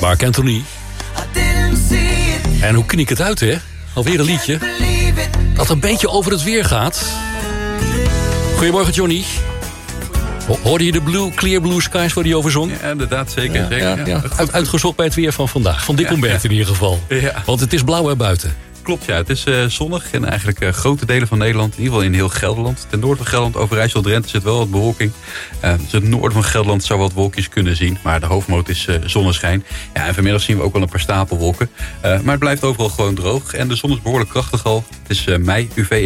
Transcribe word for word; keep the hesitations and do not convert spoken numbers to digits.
Mark Anthony. En hoe kniek het uit, hè? Alweer een liedje dat een beetje over het weer gaat. Goedemorgen, Johnny. Hoorde je de blue, clear blue skies waar die over zong? Ja, inderdaad, zeker. Ja, zeker ja, ja. Uit, uitgezocht bij het weer van vandaag. Van Dick Humbert in ieder geval. Ja. Want het is blauw er buiten. Klopt, ja. Het is uh, zonnig en eigenlijk uh, grote delen van Nederland. In ieder geval in heel Gelderland. Ten noorden van Gelderland, Overijssel, Drenthe zit wel wat bewolking. Uh, dus het noorden van Gelderland zou wat wolkjes kunnen zien. Maar de hoofdmoot is uh, zonneschijn. Ja, en vanmiddag zien we ook wel een paar stapelwolken. Uh, maar het blijft overal gewoon droog. En de zon is behoorlijk krachtig al. Het is uh, mei, U V